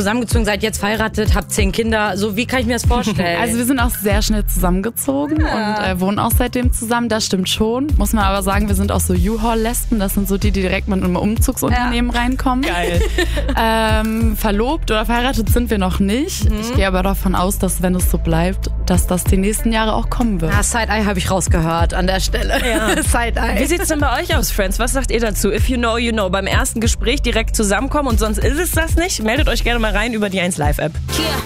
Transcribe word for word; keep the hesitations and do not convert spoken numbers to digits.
zusammengezogen, seid jetzt verheiratet, habt zehn Kinder. So, wie kann ich mir das vorstellen? Also wir sind auch sehr schnell zusammengezogen ja. und äh, wohnen auch seitdem zusammen. Das stimmt schon. Muss man aber sagen, wir sind auch so U-Haul-Lesben. Das sind so die, die direkt mit einem Umzugsunternehmen ja. reinkommen. Geil. ähm, verlobt oder verheiratet sind wir noch nicht. Mhm. Ich gehe aber davon aus, dass wenn es so bleibt, dass das die nächsten Jahre auch kommen wird. Ja, Side-Eye habe ich rausgehört an der Stelle. Ja. Side-Eye. Wie sieht's denn bei euch aus, Friends? Was sagt ihr dazu? If you know, you know. Beim ersten Gespräch direkt zusammenkommen und sonst ist es das nicht? Meldet euch gerne mal rein über die eins Live App. Yeah.